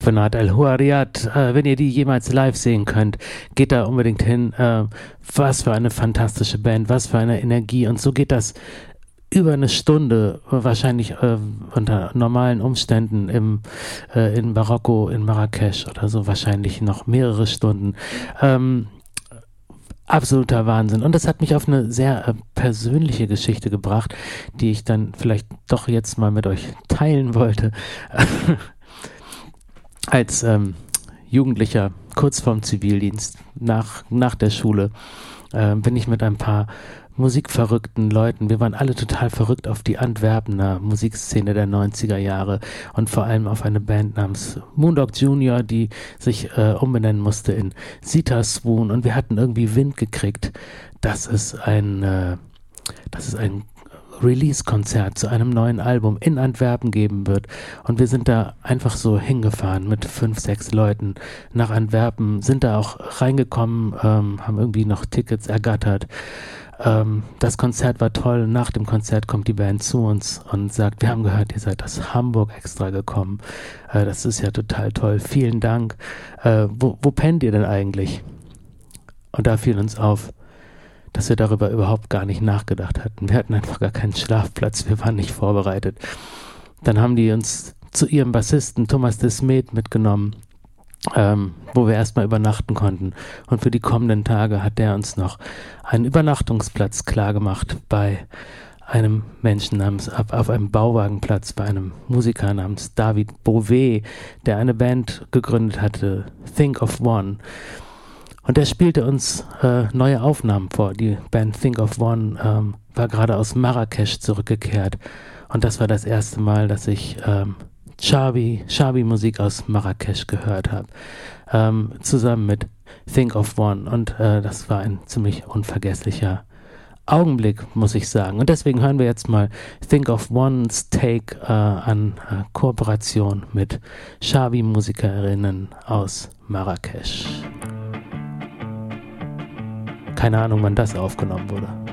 Bernard El-Houariat, wenn ihr die jemals live sehen könnt, geht da unbedingt hin. Was für eine fantastische Band, was für eine Energie. Und so geht das über eine Stunde, wahrscheinlich unter normalen Umständen in Marokko, in Marrakesch oder so, wahrscheinlich noch mehrere Stunden. Absoluter Wahnsinn. Und das hat mich auf eine sehr persönliche Geschichte gebracht, die ich dann vielleicht doch jetzt mal mit euch teilen wollte. Als Jugendlicher, kurz vorm Zivildienst, nach der Schule, bin ich mit ein paar musikverrückten Leuten, wir waren alle total verrückt auf die Antwerpener Musikszene der 90er Jahre und vor allem auf eine Band namens Moondog Junior, die sich umbenennen musste in Sita Swoon, und wir hatten irgendwie Wind gekriegt, dass es ein Release-Konzert zu einem neuen Album in Antwerpen geben wird, und wir sind da einfach so hingefahren mit 5, 6 Leuten nach Antwerpen, sind da auch reingekommen, haben irgendwie noch Tickets ergattert. Das Konzert war toll. Nach dem Konzert kommt die Band zu uns und sagt, wir haben gehört, ihr seid aus Hamburg extra gekommen. Das ist ja total toll. Vielen Dank. Wo pennt ihr denn eigentlich? Und da fiel uns auf, dass wir darüber überhaupt gar nicht nachgedacht hatten. Wir hatten einfach gar keinen Schlafplatz. Wir waren nicht vorbereitet. Dann haben die uns zu ihrem Bassisten Thomas de Smet mitgenommen, wo wir erstmal übernachten konnten. Und für die kommenden Tage hat der uns noch einen Übernachtungsplatz klargemacht bei einem Menschen auf einem Bauwagenplatz, bei einem Musiker namens David Bouvet, der eine Band gegründet hatte, Think of One. Und der spielte uns neue Aufnahmen vor. Die Band Think of One war gerade aus Marrakesch zurückgekehrt. Und das war das erste Mal, dass ich Shabi-Musik aus Marrakesch gehört habe, zusammen mit Think of One, und das war ein ziemlich unvergesslicher Augenblick, muss ich sagen. Und deswegen hören wir jetzt mal Think of One's Take an Kooperation mit Shabi-Musikerinnen aus Marrakesch. Keine Ahnung, wann das aufgenommen wurde.